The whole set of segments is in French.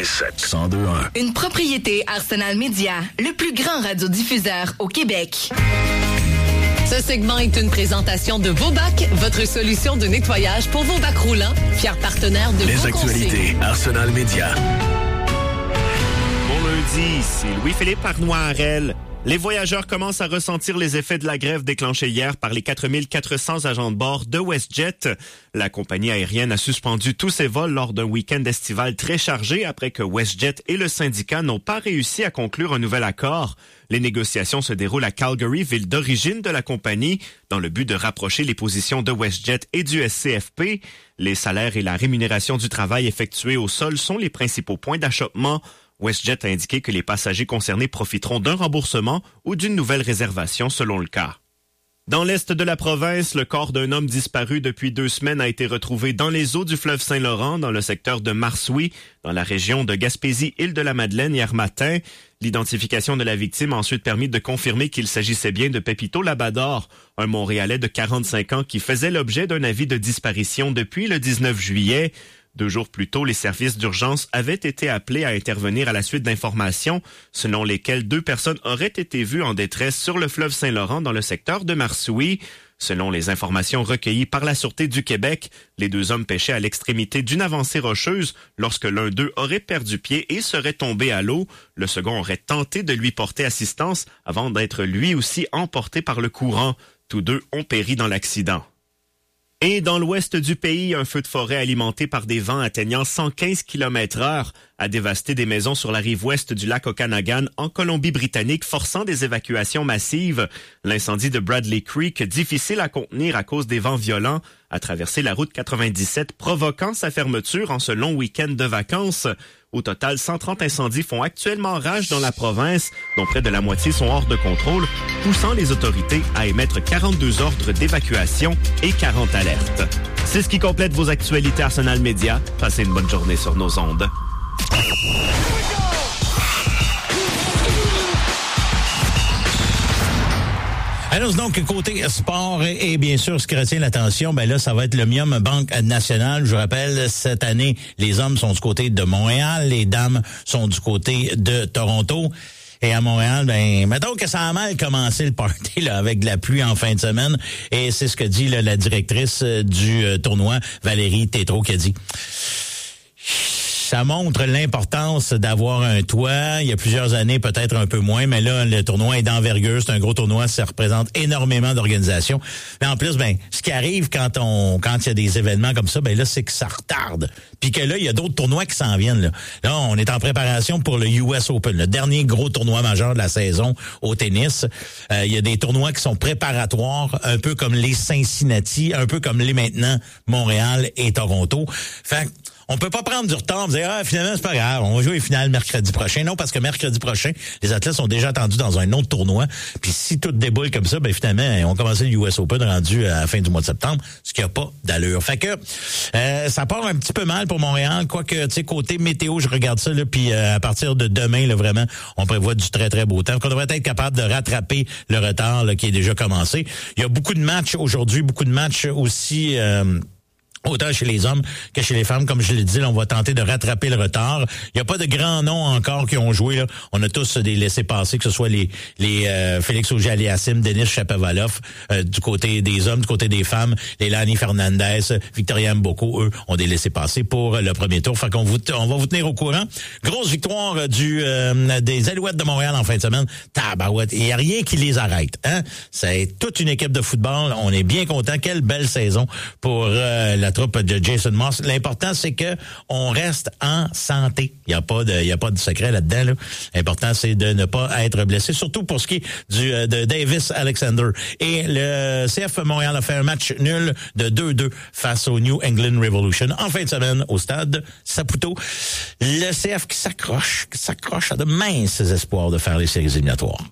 102.1. Une propriété Arsenal Média, le plus grand radiodiffuseur au Québec. Ce segment est une présentation de Vobac, votre solution de nettoyage pour vos bacs roulants, fier partenaire de Les vos actualités Arsenal Média. Bon lundi, ici Louis-Philippe Arnois-Harel. Les voyageurs commencent à ressentir les effets de la grève déclenchée hier par les 4400 agents de bord de WestJet. La compagnie aérienne a suspendu tous ses vols lors d'un week-end estival très chargé après que WestJet et le syndicat n'ont pas réussi à conclure un nouvel accord. Les négociations se déroulent à Calgary, ville d'origine de la compagnie, dans le but de rapprocher les positions de WestJet et du SCFP. Les salaires et la rémunération du travail effectué au sol sont les principaux points d'achoppement. WestJet a indiqué que les passagers concernés profiteront d'un remboursement ou d'une nouvelle réservation selon le cas. Dans l'est de la province, le corps d'un homme disparu depuis 2 semaines a été retrouvé dans les eaux du fleuve Saint-Laurent, dans le secteur de Marsoui, dans la région de Gaspésie-Île-de-la-Madeleine hier matin. L'identification de la victime a ensuite permis de confirmer qu'il s'agissait bien de Pepito Labador, un Montréalais de 45 ans qui faisait l'objet d'un avis de disparition depuis le 19 juillet. 2 jours plus tôt, les services d'urgence avaient été appelés à intervenir à la suite d'informations selon lesquelles 2 personnes auraient été vues en détresse sur le fleuve Saint-Laurent dans le secteur de Marsoui. Selon les informations recueillies par la Sûreté du Québec, les 2 hommes pêchaient à l'extrémité d'une avancée rocheuse lorsque l'un d'eux aurait perdu pied et serait tombé à l'eau. Le second aurait tenté de lui porter assistance avant d'être lui aussi emporté par le courant. Tous 2 ont péri dans l'accident. Et dans l'ouest du pays, un feu de forêt alimenté par des vents atteignant 115 km/h a dévasté des maisons sur la rive ouest du lac Okanagan en Colombie-Britannique, forçant des évacuations massives. L'incendie de Bradley Creek, difficile à contenir à cause des vents violents, a traversé la route 97, provoquant sa fermeture en ce long week-end de vacances. Au total, 130 incendies font actuellement rage dans la province, dont près de la moitié sont hors de contrôle, poussant les autorités à émettre 42 ordres d'évacuation et 40 alertes. C'est ce qui complète vos actualités Arsenal Média. Passez une bonne journée sur nos ondes. Alors donc, côté sport et bien sûr, ce qui retient l'attention, ben là, ça va être le Mium Banque Nationale. Je vous rappelle, cette année, les hommes sont du côté de Montréal, les dames sont du côté de Toronto. Et à Montréal, ben, mettons que ça a mal commencé le party là, avec de la pluie en fin de semaine. Et c'est ce que dit là, la directrice du tournoi, Valérie Tétrault, qui a dit... Ça montre l'importance d'avoir un toit. Il y a plusieurs années, peut-être un peu moins, mais là, le tournoi est d'envergure. C'est un gros tournoi, ça représente énormément d'organisations. Mais en plus, ben, ce qui arrive quand il y a des événements comme ça, ben là, c'est que ça retarde. Puis que là, il y a d'autres tournois qui s'en viennent. Là, on est en préparation pour le US Open, le dernier gros tournoi majeur de la saison au tennis. Il y a des tournois qui sont préparatoires, un peu comme les Cincinnati, un peu comme les maintenant Montréal et Toronto. Fait on peut pas prendre du retard et dire finalement c'est pas grave, on va jouer les finales mercredi prochain. Non, parce que mercredi prochain, les athlètes sont déjà attendus dans un autre tournoi. Puis si tout déboule comme ça, ben finalement, on commence le US Open rendu à la fin du mois de septembre, ce qui a pas d'allure. Fait que ça part un petit peu mal pour Montréal, quoique tu sais côté météo, je regarde ça là, puis à partir de demain là vraiment, on prévoit du très très beau temps. Donc, on devrait être capable de rattraper le retard là, qui est déjà commencé. Il y a beaucoup de matchs aujourd'hui, beaucoup de matchs aussi. Autant chez les hommes que chez les femmes, comme je l'ai dit, là, on va tenter de rattraper le retard. Il n'y a pas de grands noms encore qui ont joué. Là. On a tous des laissés-passer, que ce soit les Félix Auger-Aliassime, Denis Shapovalov du côté des hommes, du côté des femmes, les Lani Fernandez, Victoria Mboko, eux, ont des laissés-passer pour le premier tour. Fait qu'on on va vous tenir au courant. Grosse victoire des Alouettes de Montréal en fin de semaine. Tabarouette. Il n'y a rien qui les arrête. Hein? C'est toute une équipe de football. On est bien content. Quelle belle saison pour la troupe de Jason Moss. L'important, c'est que on reste en santé. Il y a pas de secret là-dedans. Là. L'important, c'est de ne pas être blessé, surtout pour ce qui est de Davis Alexander. Et le CF Montréal a fait un match nul de 2-2 face au New England Revolution en fin de semaine au stade Saputo. Le CF qui s'accroche à de minces espoirs de faire les séries éliminatoires.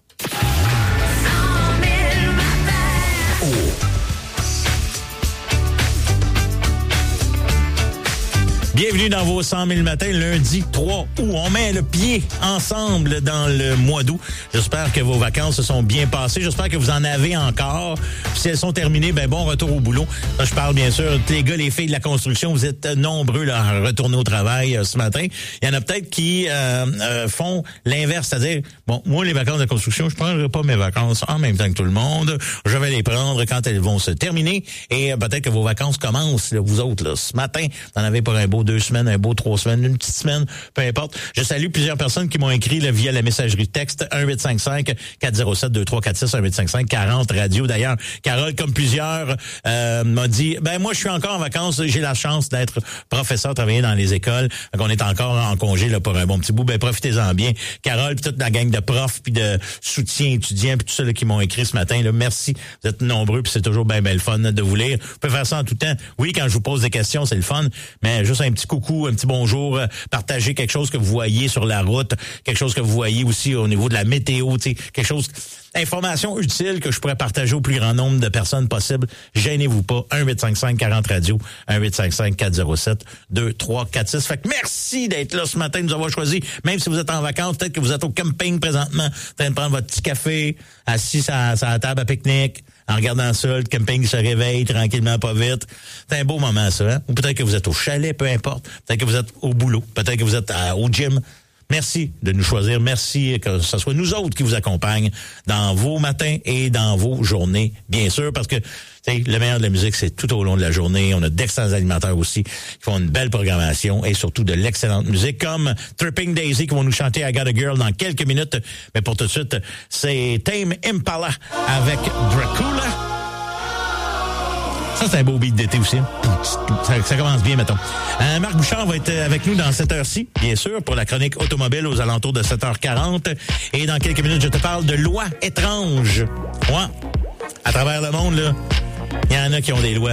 Bienvenue dans vos 100 000 matins, lundi 3 août. On met le pied ensemble dans le mois d'août. J'espère que vos vacances se sont bien passées. J'espère que vous en avez encore. Puis si elles sont terminées, ben bon retour au boulot. Là, je parle bien sûr, les gars, les filles de la construction, vous êtes nombreux là, à retourner au travail ce matin. Il y en a peut-être qui font l'inverse, c'est-à-dire, bon, moi, les vacances de construction, je prendrai pas mes vacances en même temps que tout le monde. Je vais les prendre quand elles vont se terminer. Et peut-être que vos vacances commencent, là, vous autres, là, ce matin. Vous en avez pour un beau 2 semaines, un beau 3 semaines, une petite semaine, peu importe. Je salue plusieurs personnes qui m'ont écrit là, via la messagerie texte 1-855-407-2346, 1-855-40-radio. D'ailleurs, Carole, comme plusieurs, m'a dit, ben moi, je suis encore en vacances, j'ai la chance d'être professeur, travailler dans les écoles. Donc, on est encore en congé là, pour un bon petit bout. Ben profitez-en bien. Carole, puis toute la gang de profs, puis de soutien étudiants, puis tout ça là, qui m'ont écrit ce matin. Là, merci, vous êtes nombreux, puis c'est toujours bien le fun de vous lire. Vous pouvez faire ça en tout temps. Oui, quand je vous pose des questions, c'est le fun, mais juste un petit coucou, un petit bonjour, partager quelque chose que vous voyez sur la route, quelque chose que vous voyez aussi au niveau de la météo, tu sais, quelque chose, information utile que je pourrais partager au plus grand nombre de personnes possible. Gênez-vous pas. 1-855-40-radio, 1-855-407-2346. Fait que merci d'être là ce matin, de nous avoir choisi. Même si vous êtes en vacances, peut-être que vous êtes au camping présentement, en train de prendre votre petit café, assis sur la table à pique-nique, en regardant ça, le camping se réveille tranquillement, pas vite. C'est un beau moment, ça. Hein? Ou peut-être que vous êtes au chalet, peu importe. Peut-être que vous êtes au boulot. Peut-être que vous êtes au gym. Merci de nous choisir. Merci que ce soit nous autres qui vous accompagnent dans vos matins et dans vos journées, bien sûr, parce que le meilleur de la musique, c'est tout au long de la journée. On a d'excellents animateurs aussi qui font une belle programmation et surtout de l'excellente musique, comme Tripping Daisy qui vont nous chanter I Got a Girl dans quelques minutes. Mais pour tout de suite, c'est Tame Impala avec Dracula. Ça, c'est un beau beat d'été aussi. Ça commence bien, mettons. Marc Bouchard va être avec nous dans cette heure-ci, bien sûr, pour la chronique automobile aux alentours de 7h40. Et dans quelques minutes, je te parle de lois étranges. Ouais. À travers le monde, là, il y en a qui ont des lois